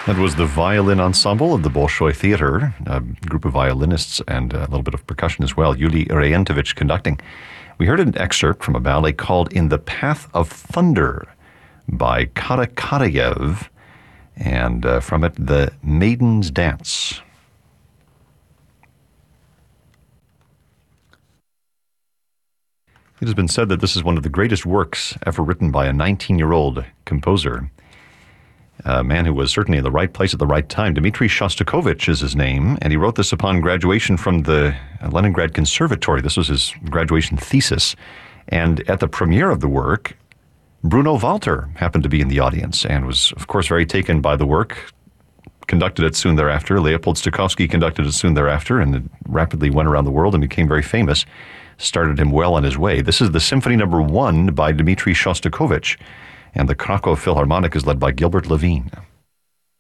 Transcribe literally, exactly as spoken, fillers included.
That was the violin ensemble of the Bolshoi Theater, a group of violinists and a little bit of percussion as well. Yuli Reyentovich conducting. We heard an excerpt from a ballet called In the Path of Thunder by Karakarayev, and uh, from it, The Maiden's Dance. It has been said that this is one of the greatest works ever written by a nineteen-year-old composer. A man who was certainly in the right place at the right time. Dmitri Shostakovich is his name, and he wrote this upon graduation from the Leningrad Conservatory. This was his graduation thesis. And at the premiere of the work, Bruno Walter happened to be in the audience and was, of course, very taken by the work, conducted it soon thereafter. Leopold Stokowski conducted it soon thereafter, and it rapidly went around the world and became very famous. Started him well on his way. This is the Symphony Number One by Dmitri Shostakovich, and the Krakow Philharmonic is led by Gilbert Levine.